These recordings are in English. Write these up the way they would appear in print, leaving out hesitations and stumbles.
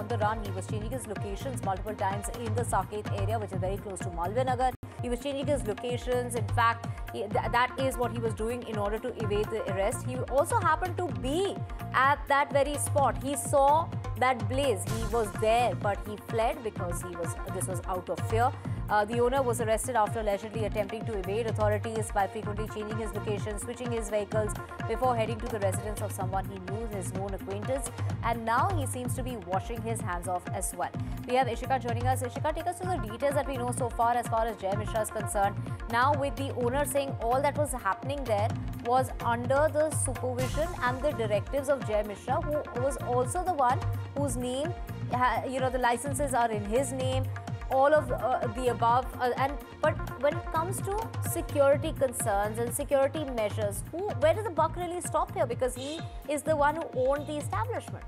on the run. He was changing his locations multiple times in the Saket area, which is very close to Malviya Nagar. He was changing his locations. In fact, that is what he was doing in order to evade the arrest. He also happened to be at that very spot. He saw that blaze. He was there, but he fled because this was out of fear. The owner was arrested after allegedly attempting to evade authorities by frequently changing his location, switching his vehicles before heading to the residence of someone he knew, his known acquaintance. And now he seems to be washing his hands off as well. We have Ishika joining us. Ishika, take us through the details that we know so far as Jay Mishra is concerned. Now, with the owner saying all that was happening there was under the supervision and the directives of Jay Mishra, who was also the one whose name, the licenses are in his name. All of the above, but when it comes to security concerns and security measures, where does the buck really stop here? Because he is the one who owned the establishment.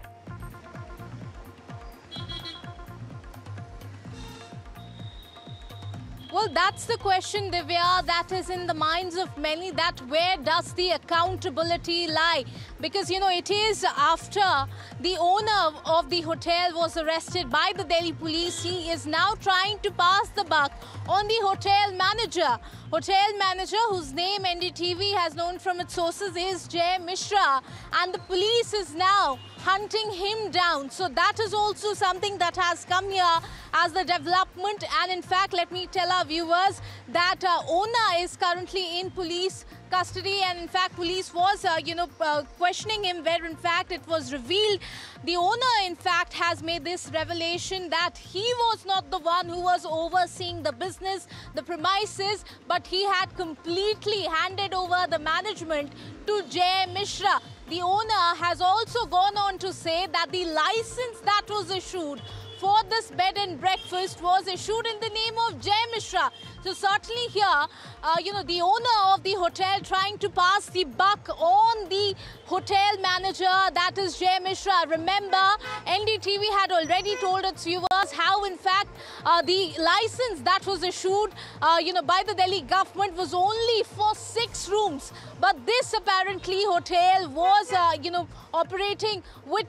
Well, that's the question, Divya, that is in the minds of many, that where does the accountability lie? Because, it is after the owner of the hotel was arrested by the Delhi police, he is now trying to pass the buck on the hotel manager. Hotel manager whose name NDTV has known from its sources is Jay Mishra, and the police is now hunting him down. So that is also something that has come here as the development. And in fact, let me tell our viewers that owner is currently in police custody, and in fact police was questioning him, where in fact it was revealed the owner in fact has made this revelation that he was not the one who was overseeing the business, the premises, but he had completely handed over the management to Jay Mishra. The owner has also gone on to say that the license that was issued for this bed and breakfast was issued in the name of Jay Mishra. So certainly here, the owner of the hotel trying to pass the buck on the hotel manager, that is Jay Mishra. Remember, NDTV had already told its viewers how in fact the license that was issued, by the Delhi government was only for 6 rooms. But this apparently hotel was, operating with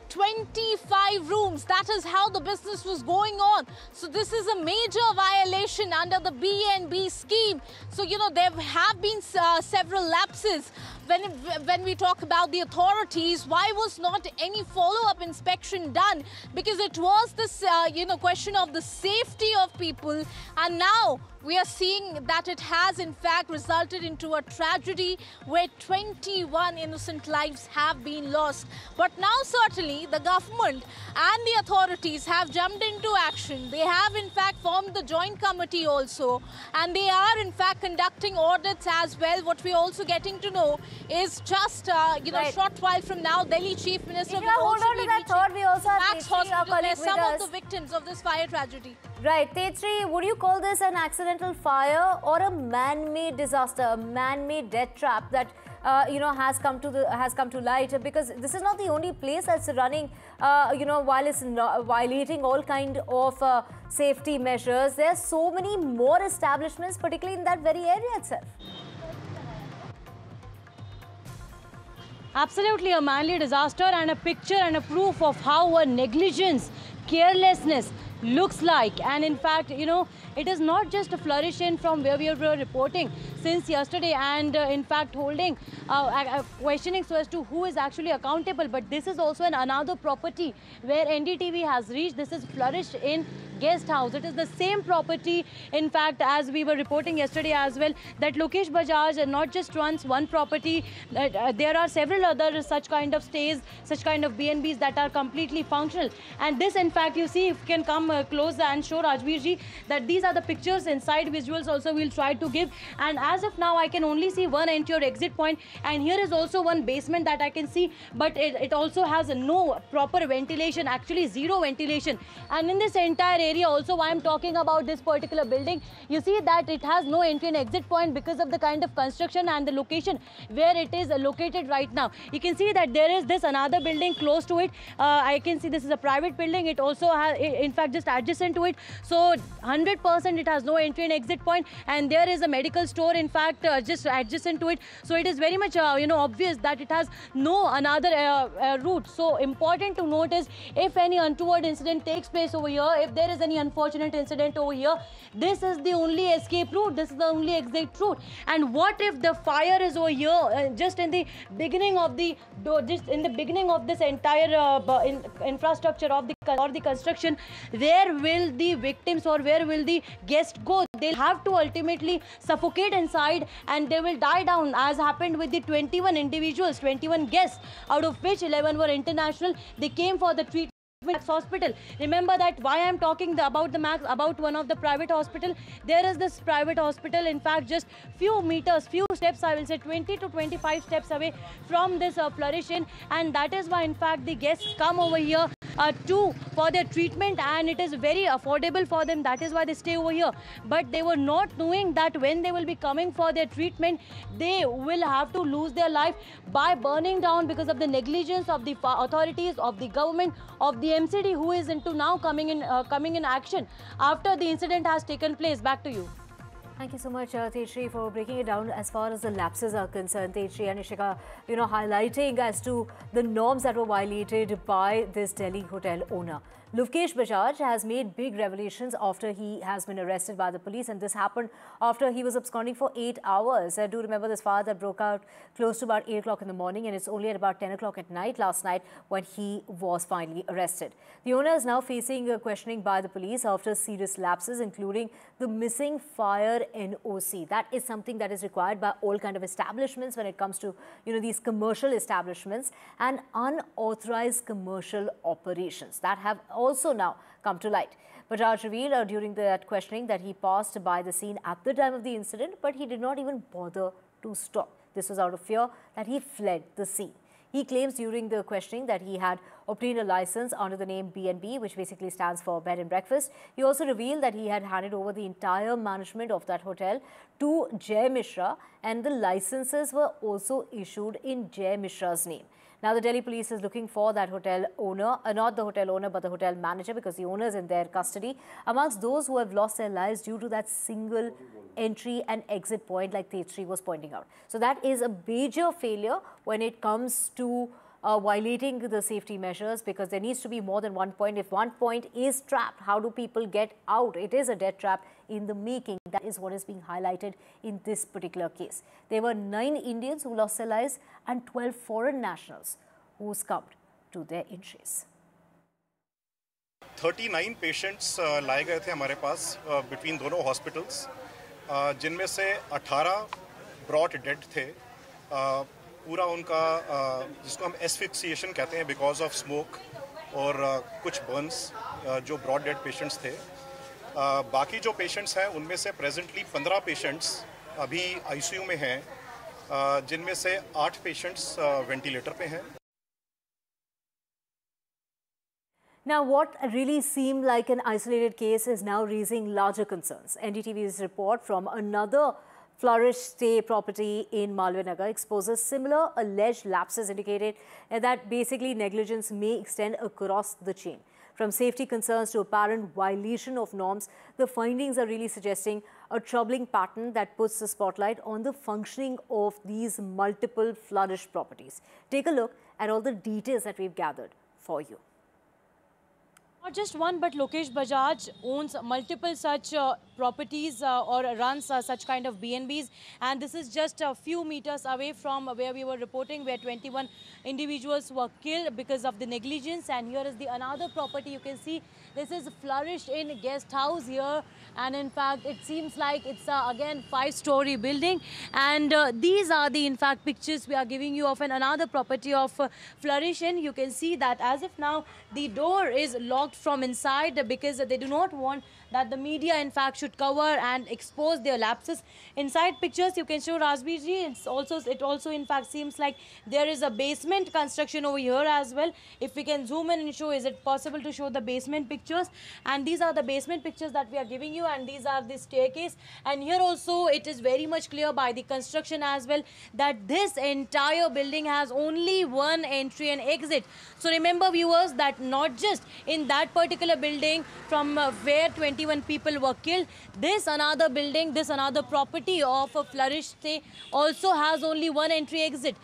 25 rooms. That is how the business was going on. So this is a major violation under the B&B scheme. So, there have been several lapses. When we talk about the authorities, why was not any follow-up inspection done? Because it was this, question of the safety of people. And now we are seeing that it has in fact resulted into a tragedy where 21 innocent lives have been lost. But now certainly the government and the authorities have jumped into action. They have in fact formed the joint committee also, and they are in fact conducting audits as well. What we're also getting to know is just, a short while from now, Delhi Chief Minister will hold on to that thought. We also have Max Hospital, where some of the victims of this fire tragedy. Right. Tetri, would you call this an accidental fire or a man-made disaster, a man-made death trap that has come to light? Because this is not the only place that's running, while it's violating all kind of safety measures. There are so many more establishments, particularly in that very area itself. Absolutely a manly disaster, and a picture and a proof of how a negligence, carelessness looks like. And in fact, it is not just a flourishing from where we were reporting since yesterday, and in fact holding questioning so as to who is actually accountable. But this is also another property where NDTV has reached. This is flourished in guest house. It is the same property, in fact, as we were reporting yesterday as well, that Lokesh Bajaj not just runs one property, there are several other such kind of stays, such kind of B&Bs that are completely functional. And this, in fact, you see, if you can come close and show Rajveer ji that these are the pictures, inside visuals also we'll try to give. And as of now, I can only see one entry or exit point, and here is also one basement that I can see, but it also has no proper ventilation, actually zero ventilation. And in this entire area also, why I'm talking about this particular building, you see that it has no entry and exit point because of the kind of construction and the location where it is located right now. You can see that there is this another building close to it. I can see this is a private building. It also has, in fact, just adjacent to it. So 100% it has no entry and exit point, and there is a medical store in fact just adjacent to it. So it is very much obvious that it has no another route. So important to note is, if any untoward incident takes place over here, if there is any unfortunate incident over here, this is the only escape route, this is the only exit route. And what if the fire is over here just in the beginning of the just in the beginning of this entire infrastructure of the construction? Where will the victims or where will the guests go? They'll have to ultimately suffocate inside and they will die down, as happened with the 21 individuals, 21 guests, out of which 11 were international. They came for the treatment hospital. Remember that why I am talking about one of the private hospital. There is this private hospital, in fact, just few meters, few steps, I will say 20 to 25 steps away from this Flourish Inn, and that is why in fact the guests come over here for their treatment, and it is very affordable for them. That is why they stay over here. But they were not knowing that when they will be coming for their treatment, they will have to lose their life by burning down because of the negligence of the authorities, of the government, of the MCD, who is into now coming in action after the incident has taken place. Back to you. Thank you so much, Tejashree, for breaking it down as far as the lapses are concerned. Tejashree and Ishika, highlighting as to the norms that were violated by this Delhi hotel owner. Lokesh Bajaj has made big revelations after he has been arrested by the police, and this happened after he was absconding for 8 hours. I do remember this fire that broke out close to about 8 o'clock in the morning, and it's only at about 10 o'clock at night last night when he was finally arrested. The owner is now facing questioning by the police after serious lapses, including the missing fire NOC. That is something that is required by all kind of establishments when it comes to these commercial establishments, and unauthorized commercial operations that have also now come to light. Bajaj revealed during that questioning that he passed by the scene at the time of the incident, but he did not even bother to stop. This was out of fear that he fled the scene. He claims during the questioning that he had obtained a license under the name B&B, which basically stands for bed and breakfast. He also revealed that he had handed over the entire management of that hotel to Jay Mishra, and the licenses were also issued in Jay Mishra's name. Now, the Delhi police is looking for that hotel owner, not the hotel owner, but the hotel manager, because the owner is in their custody, amongst those who have lost their lives due to that single entry and exit point, like Tejashree was pointing out. So that is a major failure when it comes to violating the safety measures, because there needs to be more than one point. If one point is trapped, how do people get out? It is a death trap in the making. That is what is being highlighted in this particular case. There were 9 Indians who lost their lives and 12 foreign nationals who succumbed to their injuries. 39 patients लाए गए थे हमारे पास between दोनों hospitals, जिनमें से 18 brought dead थे. पूरा उनका जिसको हम एस्फिक्सिएशन कहते हैं बिकॉज ऑफ स्मोक और कुछ बर्न्स, जो ब्रॉड डेड पेशेंट्स थे. बाकी जो पेशेंट्स हैं उनमें से प्रेजेंटली 15 पेशेंट्स अभी आईसीयू में हैं, जिनमें से 8 पेशेंट्स वेंटिलेटर पे हैं. Now, what really seemed like an isolated case is now raising larger concerns. NDTV's report from another Flourish stay property in Malviya Nagar exposes similar alleged lapses, indicated that basically negligence may extend across the chain. From safety concerns to apparent violation of norms, the findings are really suggesting a troubling pattern that puts the spotlight on the functioning of these multiple Flourish properties. Take a look at all the details that we've gathered for you. Not just one, but Lokesh Bajaj owns multiple such properties or runs such kind of B&Bs, and this is just a few meters away from where we were reporting, where 21 individuals were killed because of the negligence. And here is the another property. You can see this is Flourish Inn guest house here, and in fact it seems like it's again 5-story building, and these are the in fact pictures we are giving you of another property of Flourish Inn. You can see that as if now the door is locked from inside because they do not want that the media in fact should cover and expose their lapses. Inside pictures you can show Rajbir, it also in fact seems like there is a basement construction over here as well. If we can zoom in and show, is it possible to show the basement pictures? And these are the basement pictures that we are giving you, and these are the staircase. And here also it is very much clear by the construction as well that this entire building has only one entry and exit. So remember viewers that not just in that that particular building from where 21 people were killed. This another building, this another property of a Flourish Stay also has only one entry exit.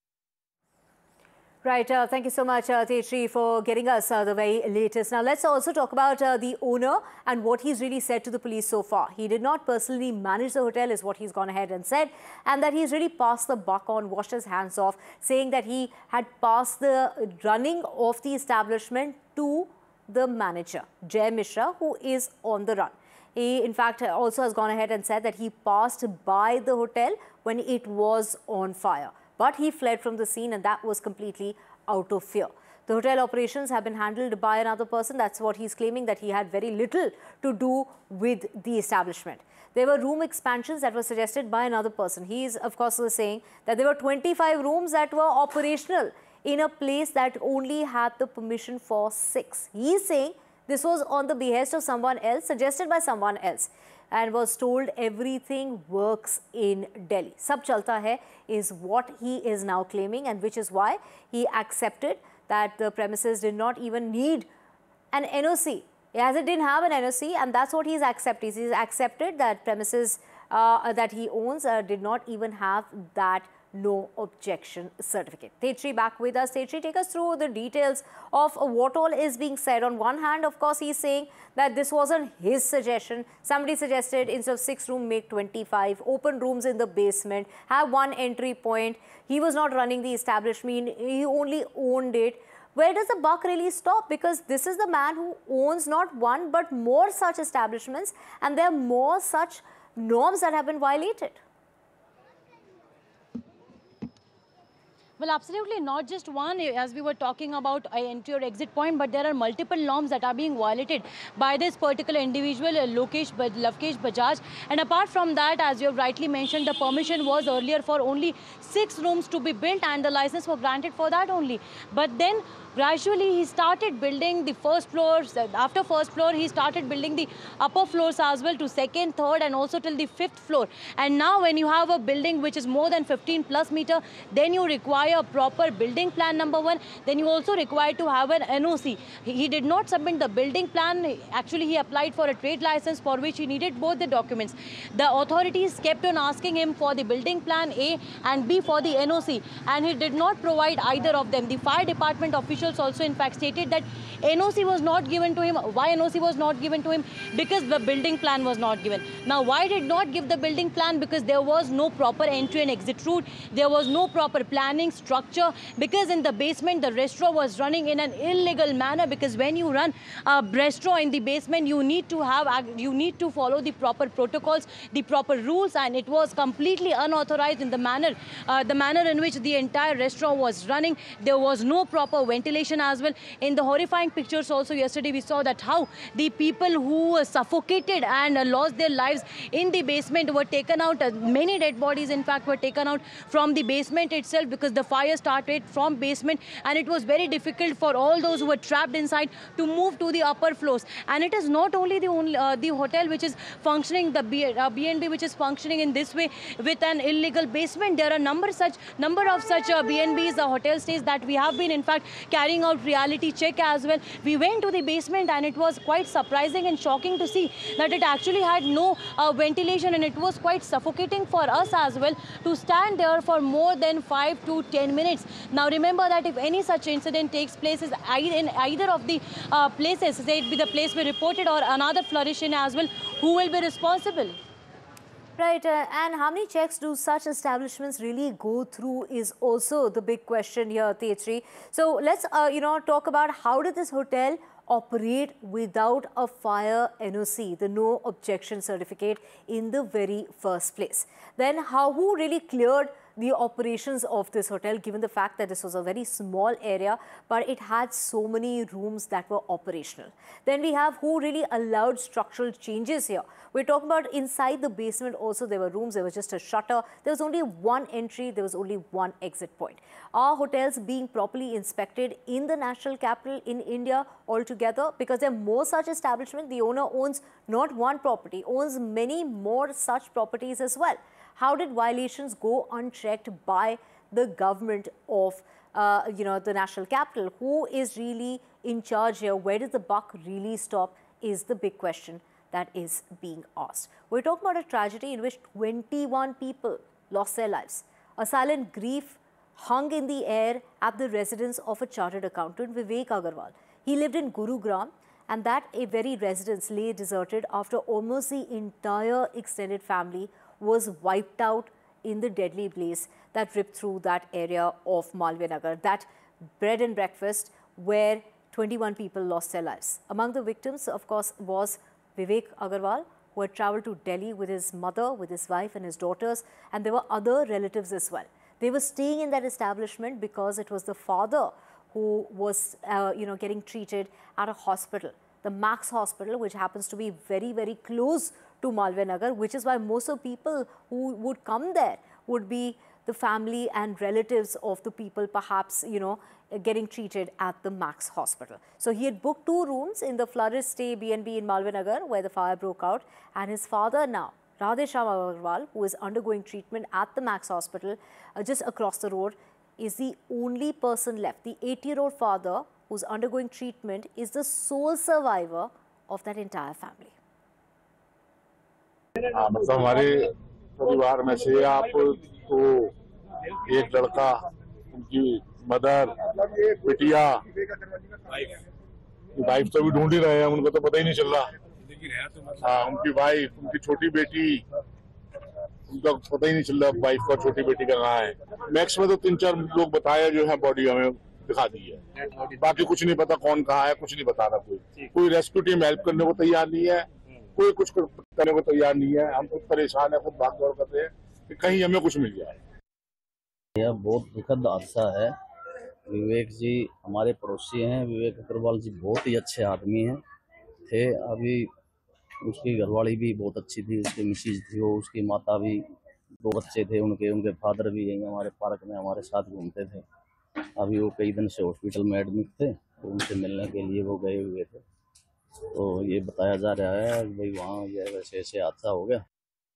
Right. Thank you so much, Tejashree, for getting us the very latest. Now, let's also talk about the owner and what he's really said to the police so far. He did not personally manage the hotel, is what he's gone ahead and said, and that he's really passed the buck on, washed his hands off, saying that he had passed the running of the establishment to the manager, Jay Mishra, who is on the run. He, in fact, also has gone ahead and said that he passed by the hotel when it was on fire. But he fled from the scene, and that was completely out of fear. The hotel operations have been handled by another person. That's what he's claiming, that he had very little to do with the establishment. There were room expansions that were suggested by another person. He is, of course, saying that there were 25 rooms that were operational in a place that only had the permission for 6. He is saying this was on the behest of someone else, suggested by someone else, and was told everything works in Delhi. Sab chalta hai is what he is now claiming, and which is why he accepted that the premises did not even need an NOC, as it didn't have an NOC, and that's what he's accepted. He's accepted that premises that he owns did not even have that no objection certificate. Tejashree back with us. Tejashree, take us through the details of what all is being said. On one hand, of course, he's saying that this wasn't his suggestion. Somebody suggested instead of 6 rooms, make 25, open rooms in the basement, have one entry point. He was not running the establishment, he only owned it. Where does the buck really stop? Because this is the man who owns not one but more such establishments, and there are more such norms that have been violated. Well, absolutely not just one, as we were talking about entry or exit point, but there are multiple norms that are being violated by this particular individual, Lavkesh Bajaj. And apart from that, as you have rightly mentioned, the permission was earlier for only 6 rooms to be built, and the license was granted for that only. But then gradually he started building the first floors. After first floor, he started building the upper floors as well, to second, third, and also till the 5th floor. And now when you have a building which is more than 15+ meter, then you require a proper building plan, number 1. Then you also require to have an NOC. He did not submit the building plan. Actually, he applied for a trade license, for which he needed both the documents. The authorities kept on asking him for the building plan A and B for the NOC, and he did not provide either of them. The fire department officials also in fact stated that NOC was not given to him. Why NOC was not given to him? Because the building plan was not given. Now, why did not give the building plan? Because there was no proper entry and exit route. There was no proper planning structure, because in the basement the restaurant was running in an illegal manner. Because when you run a restaurant in the basement, you need to follow the proper protocols, the proper rules, and it was completely unauthorized in the manner in which the entire restaurant was running. There was no proper ventilation as well. In the horrifying pictures also yesterday, we saw that how the people who were suffocated and lost their lives in the basement were taken out. Many dead bodies in fact were taken out from the basement itself, because the fire started from basement, and it was very difficult for all those who were trapped inside to move to the upper floors. And it is not only the hotel which is functioning, the B&B which is functioning in this way with an illegal basement. There are number of such B&Bs, hotel stays, that we have been in fact carrying out reality check as well. We went to the basement, and it was quite surprising and shocking to see that it actually had no ventilation, and it was quite suffocating for us as well to stand there for more than 5 to 10 minutes. Now remember that if any such incident takes place in either of the places, say it be the place we reported or another Flourish Inn as well, who will be responsible? Right, and how many checks do such establishments really go through is also the big question here, Tejashree. So let's talk about how did this hotel operate without a fire NOC, the no objection certificate, in the very first place. Then who really cleared the operations of this hotel, given the fact that this was a very small area, but it had so many rooms that were operational. Then we have who really allowed structural changes here. We're talking about inside the basement also there were rooms, there was just a shutter, there was only one entry, there was only one exit point. Are hotels being properly inspected in the national capital in India altogether? Because there are more such establishments. The owner owns not one property, owns many more such properties as well. How did violations go unchecked by the government of the national capital? Who is really in charge here? Where does the buck really stop is the big question that is being asked. We're talking about a tragedy in which 21 people lost their lives. A silent grief hung in the air at the residence of a chartered accountant, Vivek Agarwal. He lived in Gurugram, and that a very residence lay deserted after almost the entire extended family was wiped out in the deadly blaze that ripped through that area of Malviya Nagar. That bread and breakfast where 21 people lost their lives. Among the victims, of course, was Vivek Agarwal, who had travelled to Delhi with his mother, with his wife and his daughters, and there were other relatives as well. They were staying in that establishment because it was the father who was, getting treated at a hospital, the Max Hospital, which happens to be very, very close to Malviya Nagar, which is why most of people who would come there would be the family and relatives of the people perhaps, getting treated at the Max Hospital. So he had booked 2 rooms in the flooded stay B&B in Malviya Nagar where the fire broke out, and his father now, Radheshyam Agarwal, who is undergoing treatment at the Max Hospital just across the road, is the only person left. The 80-year-old father who's undergoing treatment is the sole survivor of that entire family. मतलब हमारे परिवार में से आप तो एक लड़का, उनकी मदर, बिटिया, वाइफ तो भी ढूंढ ही रहे हैं, उनको तो पता ही नहीं चल रहा। हाँ, उनकी वाइफ, उनकी छोटी बेटी, उनका पता ही नहीं चल रहा वाइफ का, छोटी बेटी का कहाँ है। मैक्स में तो 3-4 लोग बताया जो है, बॉडी हमें दिखा दी है, बाकी कुछ नहीं पता कौन कहाँ है, कुछ नहीं बता रहा। कोई रेस्क्यू टीम हेल्प करने को तैयार नहीं है, कोई कुछ करने को तैयार नहीं है। हम खुद परेशान है, खुद भाग दौड़ कर रहे हैं कि कहीं हमें कुछ मिल जाए। यह बहुत दुखद हादसा है। विवेक जी हमारे पड़ोसी हैं। विवेक अग्रवाल जी बहुत ही अच्छे आदमी हैं थे। अभी उसकी घरवाली भी बहुत अच्छी थी, उसकी मिसेज थी, वो उसकी माता भी, 2 बच्चे थे उनके फादर भी यहीं हमारे पार्क में हमारे साथ घूमते थे। अभी वो कई दिन से हॉस्पिटल में एडमिट थे, तो उनसे मिलने के लिए वो गए हुए थे। तो ये बताया जा रहा है कि भाई वहाँ ये वैसे ऐसे हादसा हो गया।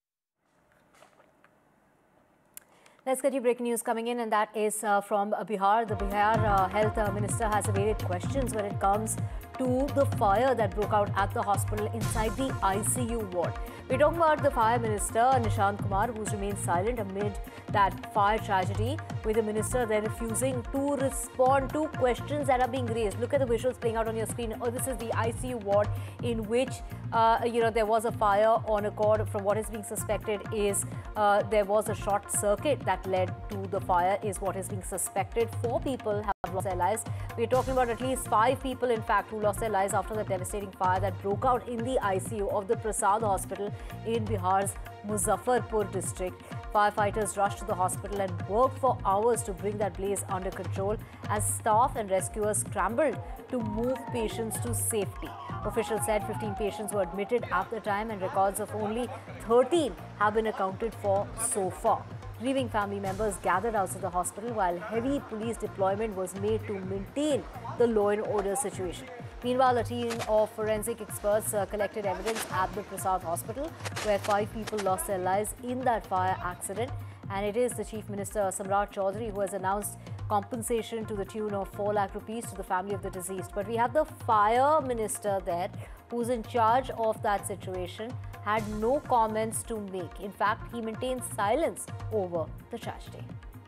Let's get you breaking news coming in, and that is from Bihar. The Bihar Health Minister has evaded questions when it comes to the fire that broke out at the hospital inside the ICU ward. We're talking about the Fire Minister, Nishant Kumar, who's remained silent amid that fire tragedy, with the minister then refusing to respond to questions that are being raised. Look at the visuals playing out on your screen. Oh, this is the ICU ward in which, there was a fire on a cord. From what is being suspected is there was a short circuit that led to the fire, is what is being suspected. 4 people have lost their lives. We're talking about at least 5 people, in fact, who lost their lives after the devastating fire that broke out in the ICU of the Prasad Hospital in Bihar's Muzaffarpur district. Firefighters rushed to the hospital and worked for hours to bring that blaze under control as staff and rescuers scrambled to move patients to safety. Officials said 15 patients were admitted at the time, and records of only 13 have been accounted for so far. Grieving family members gathered outside the hospital while heavy police deployment was made to maintain the law and order situation. Meanwhile, a team of forensic experts collected evidence at the Prasad Hospital, where 5 people lost their lives in that fire accident. And it is the Chief Minister, Samrat Chaudhary, who has announced compensation to the tune of 4 lakh rupees to the family of the deceased. But we have the Fire Minister there, who's in charge of that situation, had no comments to make. In fact, he maintained silence over the tragedy.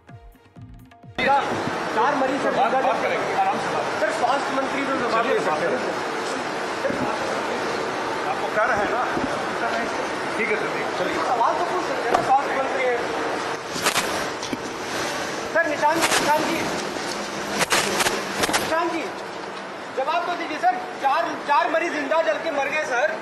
चार मरीज से बात करेंगे आराम से sir, स्वास्थ्य मंत्री भी जवाब दे सकते हैं। आपको कर रहे हैं ना, ठीक है सर, चलिए सवाल तो पूछ सकते हैं। स्वास्थ्य मंत्री है सर, निशांत जी जवाब तो दीजिए सर। चार मरीज जिंदा जल के मर गए sir.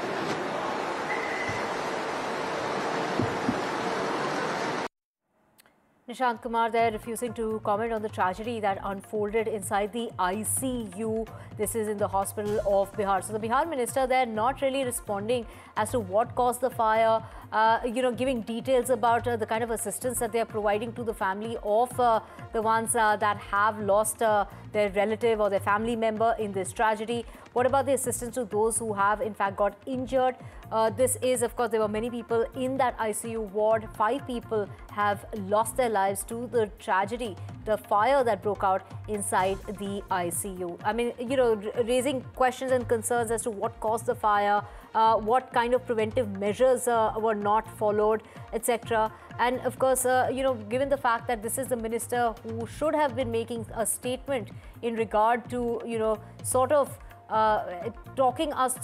Nishant Kumar there refusing to comment on the tragedy that unfolded inside the ICU. This is in the hospital of Bihar. So the Bihar minister there not really responding as to what caused the fire, giving details about the kind of assistance that they are providing to the family of the ones that have lost their relative or their family member in this tragedy. What about the assistance to those who have in fact got injured? This is, of course, there were many people in that ICU ward. 5 people have lost their lives to the tragedy, the fire that broke out inside the ICU. I mean, you know, raising questions and concerns as to what caused the fire, what kind of preventive measures were not followed, etc. And of course, you know, given the fact that this is the minister who should have been making a statement in regard to, you know, sort of talking us